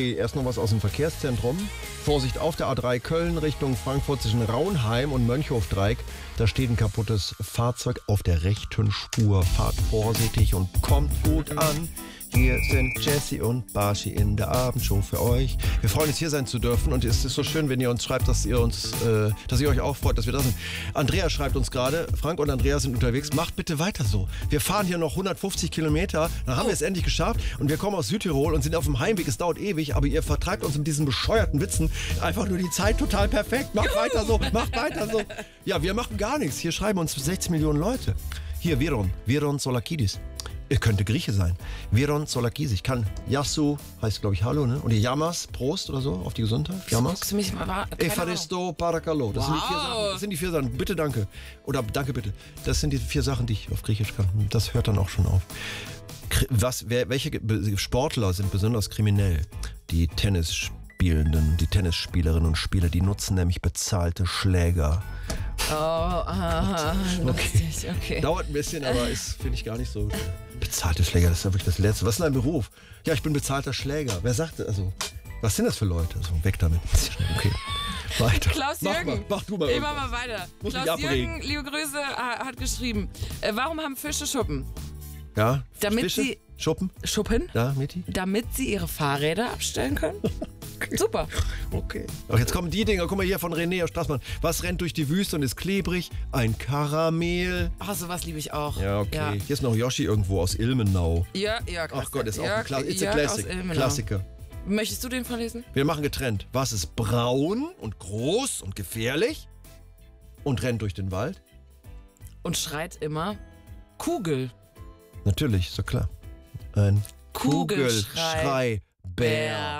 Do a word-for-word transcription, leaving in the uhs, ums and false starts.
Okay, erst noch was aus dem Verkehrszentrum. Vorsicht auf der A drei Köln Richtung Frankfurt zwischen Raunheim und Mönchhofdreieck. Da steht ein kaputtes Fahrzeug auf der rechten Spur. Fahrt vorsichtig und kommt gut an. Hier sind Jessie und Barschi in der Abendshow für euch. Wir freuen uns, hier sein zu dürfen. Und es ist so schön, wenn ihr uns schreibt, dass ihr uns, äh, dass ihr euch auch freut, dass wir da sind. Andrea schreibt uns gerade, Frank und Andrea sind unterwegs. Macht bitte weiter so. Wir fahren hier noch hundertfünfzig Kilometer. Dann haben oh. wir es endlich geschafft. Und wir kommen aus Südtirol und sind auf dem Heimweg. Es dauert ewig, aber ihr vertreibt uns mit diesen bescheuerten Witzen einfach nur die Zeit total perfekt. Macht weiter so, macht weiter so. Ja, wir machen gar nichts. Hier schreiben uns sechzehn Millionen Leute. Hier, Viron, Viron Solakidis. Er könnte Grieche sein. Viron Solakidis. Ich kann Yasu, heißt glaube ich Hallo, ne? Und die Yamas, Prost oder so, auf die Gesundheit. Yamas. Guckst du mich mal? Evaristo Parakalo. Das, wow. sind die vier Sachen, das sind die vier Sachen. Bitte, danke. Oder danke, bitte. Das sind die vier Sachen, die ich auf Griechisch kann. Das hört dann auch schon auf. Was, wer, welche Sportler sind besonders kriminell? Die Tennisspielenden, die Tennisspielerinnen und Spieler, die nutzen nämlich bezahlte Schläger. Oh, aha, okay. lustig, okay. Dauert ein bisschen, aber ist, finde ich, gar nicht so. Bezahlte Schläger, das ist ja wirklich das Letzte. Was ist denn dein Beruf? Ja, ich bin bezahlter Schläger. Wer sagt das? Also, was sind das für Leute? Also, weg damit. Okay. Weiter. Klaus mach Jürgen. Mal, mach du mal Ich mach mal weiter. Muss Klaus Jürgen, liebe Grüße, hat geschrieben, äh, warum haben Fische Schuppen? Ja? Damit Fische? sie... Schuppen? Schuppen? Ja, Meti? Damit sie ihre Fahrräder abstellen können. Okay. Super. Okay. Ach, jetzt kommen die Dinger. Guck mal hier von René aus Straßmann. Was rennt durch die Wüste und ist klebrig? Ein Karamell. Ach, sowas liebe ich auch. Ja, okay. Ja. Hier ist noch Yoshi irgendwo aus Ilmenau. Ja, ja, Ach Gott, ist auch ja, ein Kla It's ja, a Classic. Klassiker. Möchtest du den vorlesen? Wir machen getrennt. Was ist braun und groß und gefährlich und rennt durch den Wald? Und schreit immer Kugel. Natürlich, ist doch klar. Ein Kugelschrei. Kugelschrei-Bär.